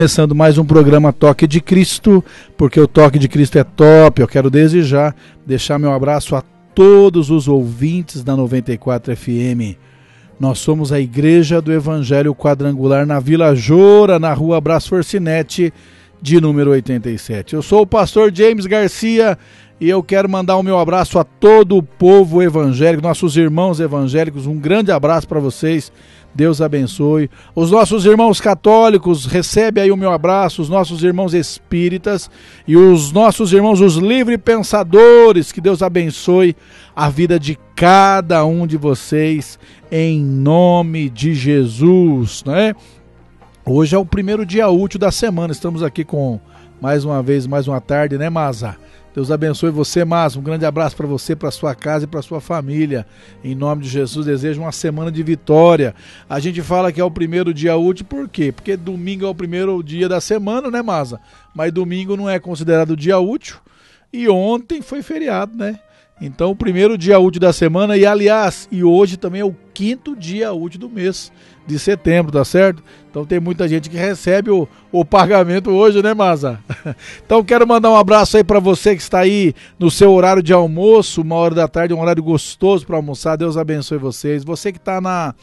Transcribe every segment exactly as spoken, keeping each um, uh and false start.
Começando mais um programa Toque de Cristo, porque o Toque de Cristo é top. Eu quero desde já deixar meu abraço a todos os ouvintes da noventa e quatro F M. Nós somos a Igreja do Evangelho Quadrangular na Vila Joura, na rua Brás Forcinete, de número oitenta e sete. Eu sou o pastor James Garcia e eu quero mandar o meu abraço a todo o povo evangélico, nossos irmãos evangélicos. Um grande abraço para vocês. Deus abençoe. Os nossos irmãos católicos, recebe aí o meu abraço, os nossos irmãos espíritas e os nossos irmãos, os livre pensadores, que Deus abençoe a vida de cada um de vocês, em nome de Jesus, né? Hoje é o primeiro dia útil da semana, estamos aqui com, mais uma vez, mais uma tarde, né, Maza? Deus abençoe você, Maza. Um grande abraço para você, para sua casa e para sua família. Em nome de Jesus, desejo uma semana de vitória. A gente fala que é o primeiro dia útil, por quê? Porque domingo é o primeiro dia da semana, né, Maza? Mas domingo não é considerado dia útil e ontem foi feriado, né? Então, o primeiro dia útil da semana e, aliás, e hoje também é o quinto dia útil do mês de setembro, tá certo? Então tem muita gente que recebe o, o pagamento hoje, né, Maza? Então quero mandar um abraço aí para você que está aí no seu horário de almoço, uma hora da tarde, um horário gostoso para almoçar. Deus abençoe vocês. Você que está na...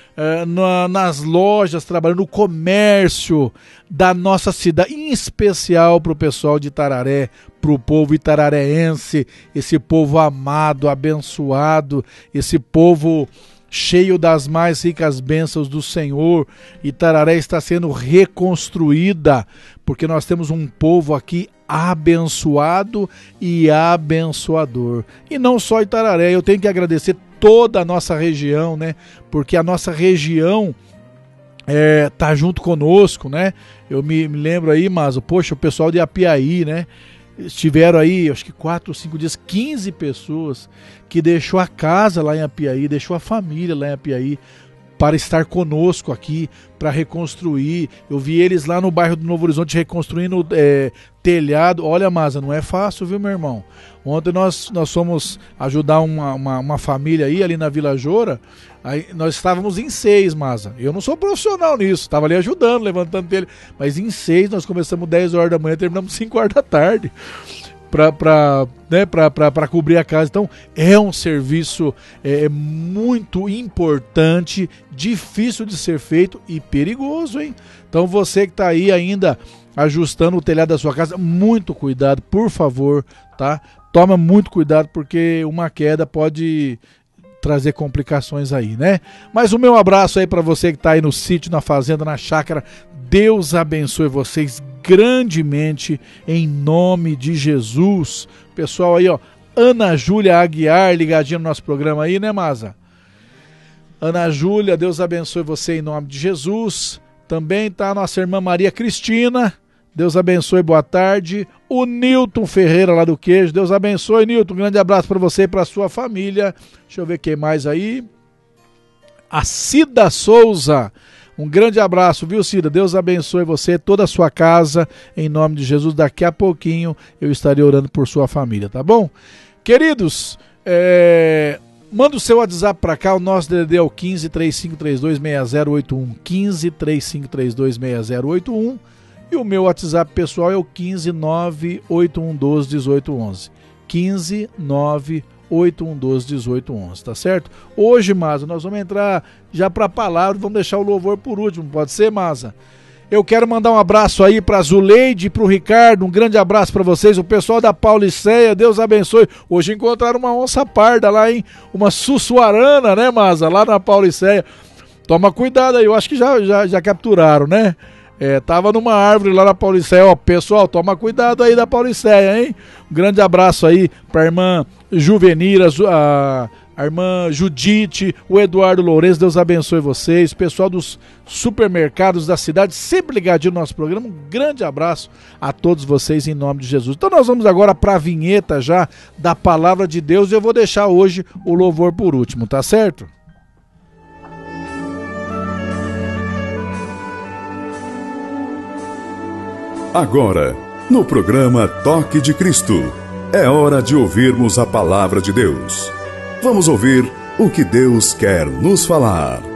Na, nas lojas, trabalhando no comércio da nossa cidade, em especial para o pessoal de Itararé, para o povo itarareense, esse povo amado, abençoado, esse povo cheio das mais ricas bênçãos do Senhor. Itararé está sendo reconstruída, porque nós temos um povo aqui abençoado e abençoador. E não só Itararé, eu tenho que agradecer toda a nossa região, né? Porque a nossa região é, tá junto conosco, né? Eu me, me lembro aí, mas, poxa, o pessoal de Apiaí, né? Estiveram aí, acho que quatro ou cinco dias, quinze pessoas que deixou a casa lá em Apiaí, deixou a família lá em Apiaí para estar conosco aqui, para reconstruir. Eu vi eles lá no bairro do Novo Horizonte reconstruindo é, telhado. Olha, Maza, não é fácil, viu, meu irmão? Ontem nós, nós fomos ajudar uma, uma, uma família aí, ali na Vila Joura. Aí nós estávamos em seis, Maza. Eu não sou profissional nisso, estava ali ajudando, levantando telha. Mas em seis nós começamos dez horas da manhã, terminamos cinco horas da tarde. Para né, cobrir a casa. Então é um serviço é, muito importante, difícil de ser feito e perigoso, hein? Então você que está aí ainda ajustando o telhado da sua casa, muito cuidado, por favor, tá? Toma muito cuidado, porque uma queda pode trazer complicações aí, né? Mas o meu abraço aí para você que está aí no sítio, na fazenda, na chácara. Deus abençoe vocês grandemente, em nome de Jesus. Pessoal aí, ó, Ana Júlia Aguiar, ligadinha no nosso programa aí, né, Maza? Ana Júlia, Deus abençoe você em nome de Jesus. Também tá a nossa irmã Maria Cristina, Deus abençoe, boa tarde. O Nilton Ferreira lá do Queijo, Deus abençoe, Nilton, um grande abraço para você e para sua família. Deixa eu ver quem mais aí. A Cida Souza, um grande abraço, viu, Cida? Deus abençoe você, toda a sua casa, em nome de Jesus. Daqui a pouquinho eu estarei orando por sua família, tá bom? Queridos, é... manda o seu WhatsApp para cá, o nosso D D D é o quinze, três cinco três dois, seis zero oito um, quinze, três cinco três dois, seis zero oito um, e o meu WhatsApp pessoal é o quinze, nove oito um dois, dezoito onze, quinze, nove oito um dois, dezoito onze, tá certo? Hoje, Maza, nós vamos entrar já para a palavra, vamos deixar o louvor por último, pode ser, Maza? Eu quero mandar um abraço aí para a Zuleide e para o Ricardo, um grande abraço para vocês, o pessoal da Pauliceia, Deus abençoe. Hoje encontraram uma onça parda lá, hein? Uma sussuarana, né, Maza? Lá na Pauliceia. Toma cuidado aí, eu acho que já, já, já capturaram, né? É, tava numa árvore lá na Pauliceia, ó, pessoal, toma cuidado aí da Pauliceia, hein? Um grande abraço aí pra irmã Juvenira, a, a irmã Judite, o Eduardo Lourenço, Deus abençoe vocês, pessoal dos supermercados da cidade, sempre ligadinho no nosso programa, um grande abraço a todos vocês em nome de Jesus. Então nós vamos agora pra vinheta já da Palavra de Deus e eu vou deixar hoje o louvor por último, tá certo? Agora, no programa Toque de Cristo, é hora de ouvirmos a Palavra de Deus. Vamos ouvir o que Deus quer nos falar.